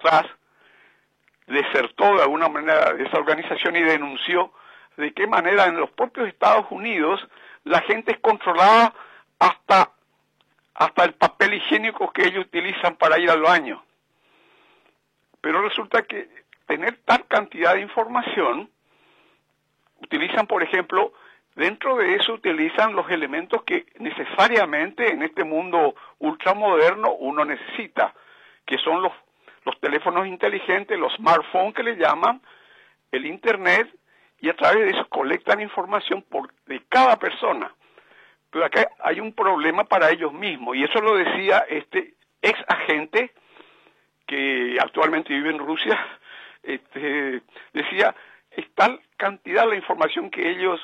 atrás desertó de alguna manera de esa organización y denunció de qué manera en los propios Estados Unidos la gente es controlada hasta el papel higiénico que ellos utilizan para ir al baño. Pero resulta que tener tal cantidad de información, utilizan, por ejemplo, dentro de eso utilizan los elementos que necesariamente en este mundo ultramoderno uno necesita, que son los teléfonos inteligentes, los smartphones que le llaman, el internet, y a través de eso colectan información de cada persona. Pero acá hay un problema para ellos mismos, y eso lo decía este ex agente que actualmente vive en Rusia. Decía, es tal cantidad la información que ellos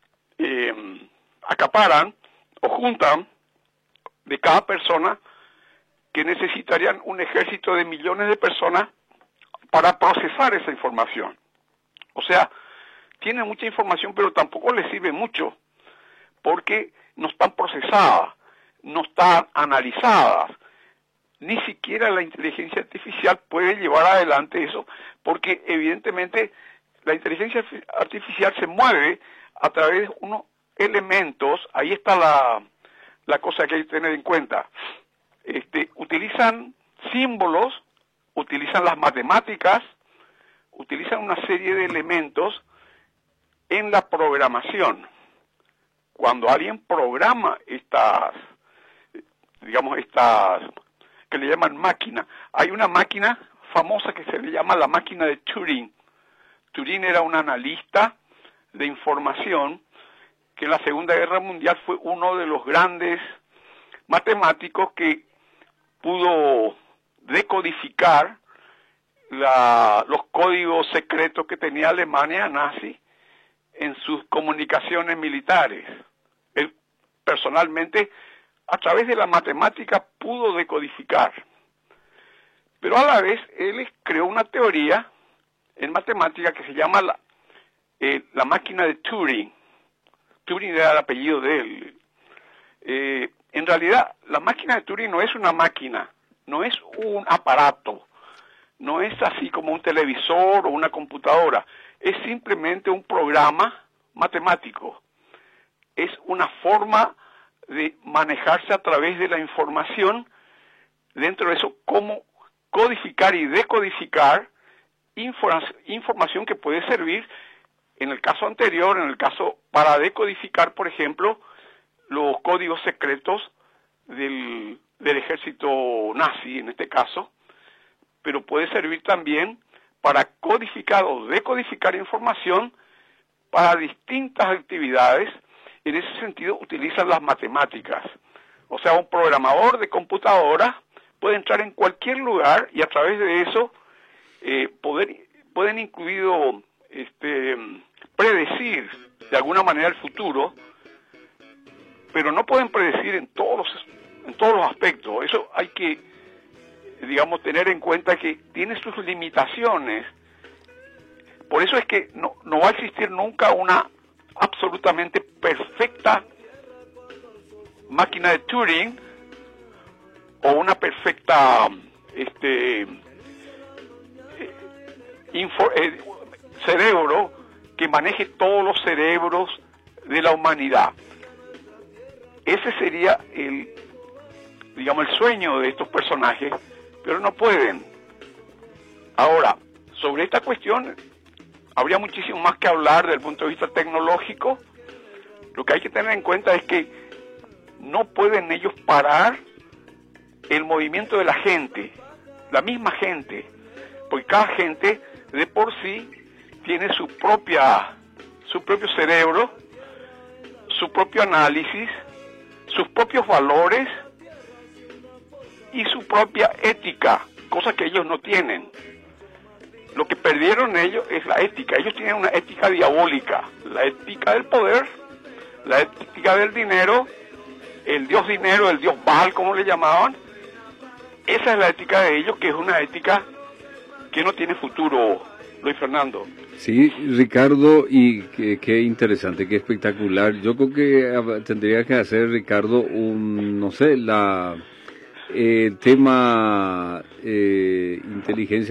acaparan o juntan de cada persona que necesitarían un ejército de millones de personas para procesar esa información. O sea, tiene mucha información, pero tampoco le sirve mucho, porque no están procesadas, no están analizadas. Ni siquiera la inteligencia artificial puede llevar adelante eso, porque evidentemente la inteligencia artificial se mueve a través de unos elementos. Ahí está la cosa que hay que tener en cuenta. Utilizan símbolos, utilizan las matemáticas, utilizan una serie de elementos en la programación. Cuando alguien programa estas que le llaman máquina, hay una máquina famosa que se le llama la máquina de Turing. Turing era un analista de información que en la Segunda Guerra Mundial fue uno de los grandes matemáticos que pudo decodificar los códigos secretos que tenía Alemania nazi en sus comunicaciones militares. Él personalmente, a través de la matemática, pudo decodificar. Pero a la vez, él creó una teoría en matemática que se llama la máquina de Turing. Turing era el apellido de él. En realidad, la máquina de Turing no es una máquina, no es un aparato, no es así como un televisor o una computadora, es simplemente un programa matemático. Es una forma de manejarse a través de la información, dentro de eso, cómo codificar y decodificar información que puede servir, en el caso anterior, para decodificar, por ejemplo, los códigos secretos del ejército nazi, en este caso, pero puede servir también para codificar o decodificar información para distintas actividades. En ese sentido utilizan las matemáticas. O sea, un programador de computadora puede entrar en cualquier lugar y a través de eso pueden incluido predecir de alguna manera el futuro, pero no pueden predecir en todos los aspectos. Eso hay que, tener en cuenta que tiene sus limitaciones. Por eso es que no va a existir nunca una absolutamente perfecta máquina de Turing o una perfecta cerebro que maneje todos los cerebros de la humanidad. Ese sería el sueño de estos personajes, pero no pueden. Ahora, sobre esta cuestión habría muchísimo más que hablar desde el punto de vista tecnológico. Lo que hay que tener en cuenta es que no pueden ellos parar el movimiento de la gente, la misma gente, porque cada gente de por sí tiene su propio cerebro, su propio análisis, sus propios valores y su propia ética, cosa que ellos no tienen. Lo que perdieron ellos es la ética. Ellos tienen una ética diabólica, la ética del poder, la ética del dinero, el dios dinero, el dios Baal, como le llamaban. Esa es la ética de ellos, que es una ética que no tiene futuro, Luis Fernando. Sí, Ricardo, y qué interesante, qué espectacular. Yo creo que tendría que hacer, Ricardo, tema inteligencia